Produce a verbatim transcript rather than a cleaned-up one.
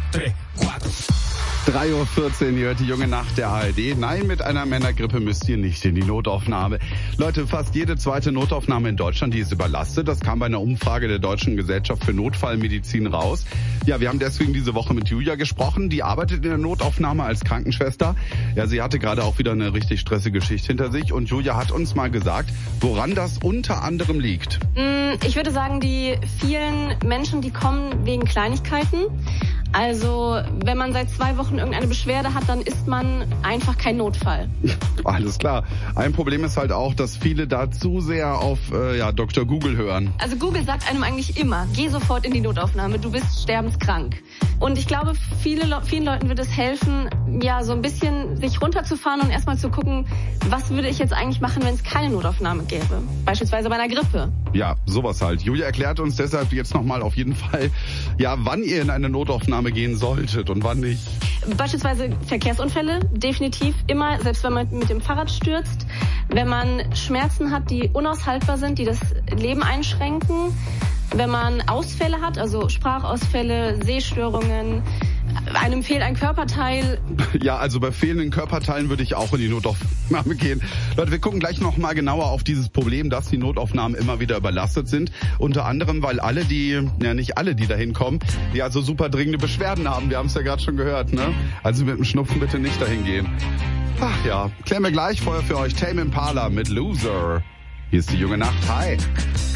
tres, cuatro. drei Uhr vierzehn, ihr hört die junge Nacht der A R D. Nein, mit einer Männergrippe müsst ihr nicht in die Notaufnahme. Leute, fast jede zweite Notaufnahme in Deutschland, die ist überlastet. Das kam bei einer Umfrage der Deutschen Gesellschaft für Notfallmedizin raus. Ja, wir haben deswegen diese Woche mit Julia gesprochen. Die arbeitet in der Notaufnahme als Krankenschwester. Ja, sie hatte gerade auch wieder eine richtig stressige Geschichte hinter sich. Und Julia hat uns mal gesagt, woran das unter anderem liegt. Ich würde sagen, die vielen Menschen, die kommen wegen Kleinigkeiten. Also, wenn man seit zwei Wochen irgendeine Beschwerde hat, dann ist man einfach kein Notfall. Alles klar. Ein Problem ist halt auch, dass viele da zu sehr auf äh, ja, Doktor Google hören. Also Google sagt einem eigentlich immer, geh sofort in die Notaufnahme, du bist sterbenskrank. Und ich glaube, viele, vielen Leuten wird es helfen, ja, so ein bisschen sich runterzufahren und erstmal zu gucken, was würde ich jetzt eigentlich machen, wenn es keine Notaufnahme gäbe. Beispielsweise bei einer Grippe. Ja, sowas halt. Julia erklärt uns deshalb jetzt nochmal auf jeden Fall, ja, wann ihr in eine Notaufnahme gehen solltet und wann nicht. Beispielsweise Verkehrsunfälle, definitiv immer, selbst wenn man mit dem Fahrrad stürzt. Wenn man Schmerzen hat, die unaushaltbar sind, die das Leben einschränken. Wenn man Ausfälle hat, also Sprachausfälle, Sehstörungen, einem fehlt ein Körperteil. Ja, also bei fehlenden Körperteilen würde ich auch in die Notaufnahme gehen. Leute, wir gucken gleich noch mal genauer auf dieses Problem, dass die Notaufnahmen immer wieder überlastet sind. Unter anderem, weil alle, die, ja nicht alle, die da hinkommen, die also super dringende Beschwerden haben. Wir haben es ja gerade schon gehört, ne? Also mit dem Schnupfen bitte nicht dahin gehen. Ach ja, klären wir gleich vorher für euch Tame Impala mit Loser. Hier ist die junge Nacht. Hi.